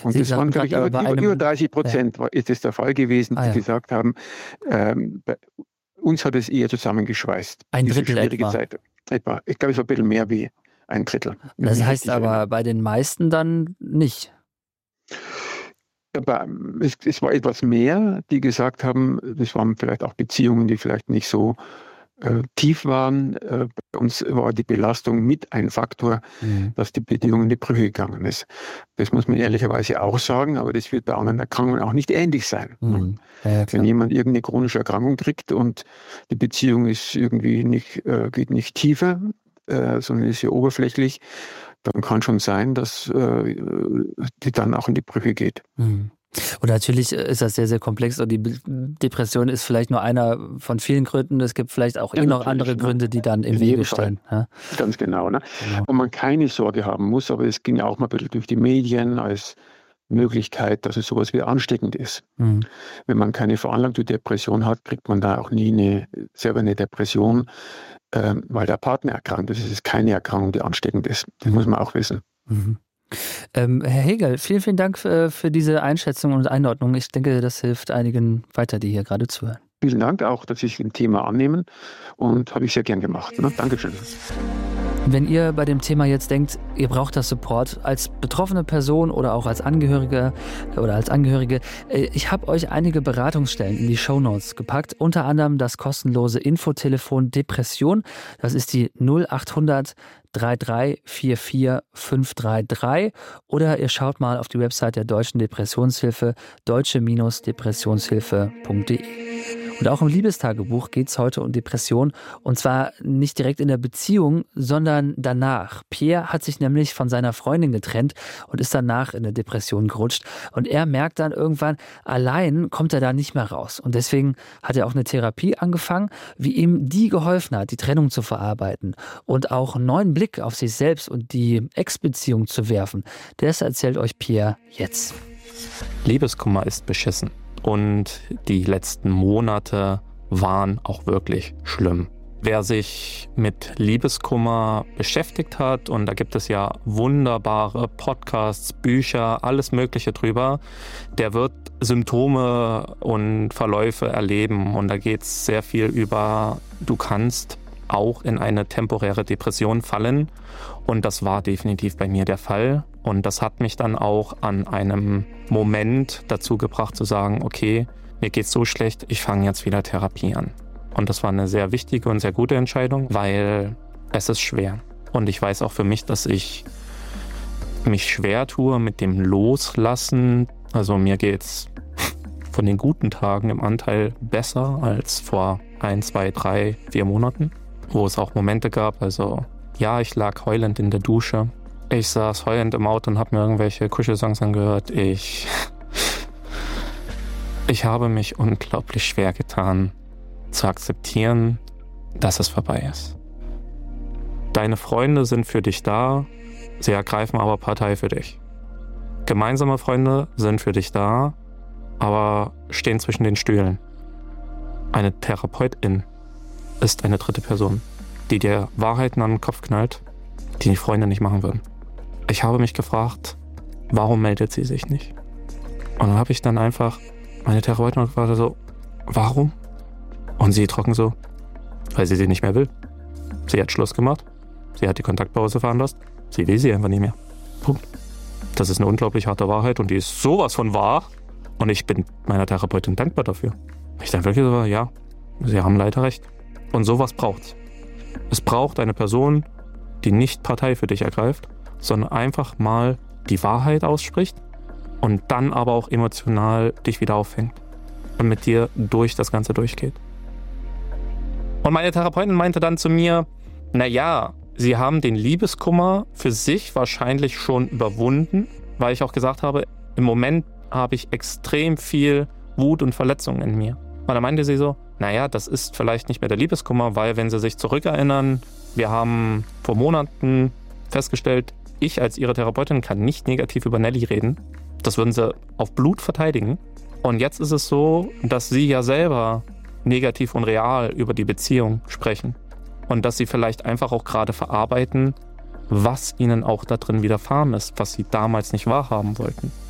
Und das waren, glaube ich, über 30% ist es der Fall gewesen, die gesagt haben, bei uns hat es eher zusammengeschweißt. Ein Drittel etwa. Ich glaube, es war ein bisschen mehr wie ein Drittel. Das heißt aber bei den meisten dann nicht. Aber es war etwas mehr, die gesagt haben, das waren vielleicht auch Beziehungen, die vielleicht nicht so tief waren. Bei uns war die Belastung mit ein Faktor, dass die Beziehung in die Brüche gegangen ist. Das muss man ehrlicherweise auch sagen, aber das wird bei anderen Erkrankungen auch nicht ähnlich sein. Ja, wenn jemand irgendeine chronische Erkrankung kriegt und die Beziehung ist irgendwie geht nicht tiefer, sondern ist ja oberflächlich, dann kann schon sein, dass die dann auch in die Brüche geht. Und natürlich ist das sehr, sehr komplex und die Depression ist vielleicht nur einer von vielen Gründen. Es gibt vielleicht auch noch andere Gründe, die dann im Wege stehen. Ja? Ganz genau, ne? Genau. Und man keine Sorge haben muss, aber es ging ja auch mal ein bisschen durch die Medien als Möglichkeit, dass es sowas wie ansteckend ist. Wenn man keine Veranlagung zur Depression hat, kriegt man da auch nie selber eine Depression, weil der Partner erkrankt ist. Es ist keine Erkrankung, die ansteckend ist. Das muss man auch wissen. Herr Hegel, vielen, vielen Dank für diese Einschätzung und Einordnung. Ich denke, das hilft einigen weiter, die hier gerade zuhören. Vielen Dank auch, dass Sie sich ein Thema annehmen und habe ich sehr gern gemacht. Ne? Dankeschön. Wenn ihr bei dem Thema jetzt denkt, ihr braucht das Support als betroffene Person oder auch als Angehörige, ich habe euch einige Beratungsstellen in die Shownotes gepackt, unter anderem das kostenlose Infotelefon Depression, das ist die 0800 3344 533 oder ihr schaut mal auf die Website der Deutschen Depressionshilfe, deutsche-depressionshilfe.de. Und auch im Liebestagebuch geht es heute um Depression und zwar nicht direkt in der Beziehung, sondern danach. Pierre hat sich nämlich von seiner Freundin getrennt und ist danach in eine Depression gerutscht und er merkt dann irgendwann, allein kommt er da nicht mehr raus und deswegen hat er auch eine Therapie angefangen, wie ihm die geholfen hat, die Trennung zu verarbeiten und auch einen neuen Blick auf sich selbst und die Ex-Beziehung zu werfen. Das erzählt euch Pierre jetzt. Liebeskummer ist beschissen. Und die letzten Monate waren auch wirklich schlimm. Wer sich mit Liebeskummer beschäftigt hat, und da gibt es ja wunderbare Podcasts, Bücher, alles Mögliche drüber, der wird Symptome und Verläufe erleben. Und da geht es sehr viel über, du kannst auch in eine temporäre Depression fallen. Und das war definitiv bei mir der Fall. Und das hat mich dann auch an einem Moment dazu gebracht zu sagen, okay, mir geht's so schlecht, ich fange jetzt wieder Therapie an. Und das war eine sehr wichtige und sehr gute Entscheidung, weil es ist schwer. Und ich weiß auch für mich, dass ich mich schwer tue mit dem Loslassen. Also mir geht's von den guten Tagen im Anteil besser als vor 1, 2, 3, 4 Monaten, wo es auch Momente gab. Also ja, ich lag heulend in der Dusche. Ich saß heulend im Auto und habe mir irgendwelche Kuschelsongs angehört. Ich habe mich unglaublich schwer getan, zu akzeptieren, dass es vorbei ist. Deine Freunde sind für dich da, sie ergreifen aber Partei für dich. Gemeinsame Freunde sind für dich da, aber stehen zwischen den Stühlen. Eine Therapeutin ist eine dritte Person, die dir Wahrheiten an den Kopf knallt, die die Freunde nicht machen würden. Ich habe mich gefragt, warum meldet sie sich nicht? Und dann habe ich dann einfach meine Therapeutin gefragt, so, warum? Und sie trocken so, weil sie nicht mehr will. Sie hat Schluss gemacht, sie hat die Kontaktpause veranlasst, sie will sie einfach nicht mehr. Punkt. Das ist eine unglaublich harte Wahrheit und die ist sowas von wahr. Und ich bin meiner Therapeutin dankbar dafür. Ich dann wirklich so, ja, sie haben leider recht. Und sowas braucht's. Es braucht eine Person, die nicht Partei für dich ergreift, sondern einfach mal die Wahrheit ausspricht und dann aber auch emotional dich wieder auffängt und mit dir durch das Ganze durchgeht. Und meine Therapeutin meinte dann zu mir, naja, sie haben den Liebeskummer für sich wahrscheinlich schon überwunden, weil ich auch gesagt habe, im Moment habe ich extrem viel Wut und Verletzungen in mir. Und dann meinte sie so, naja, das ist vielleicht nicht mehr der Liebeskummer, weil wenn Sie sich zurückerinnern, wir haben vor Monaten festgestellt, ich als Ihre Therapeutin kann nicht negativ über Nelly reden. Das würden Sie auf Blut verteidigen. Und jetzt ist es so, dass Sie ja selber negativ und real über die Beziehung sprechen. Und dass Sie vielleicht einfach auch gerade verarbeiten, was Ihnen auch da drin widerfahren ist, was Sie damals nicht wahrhaben wollten.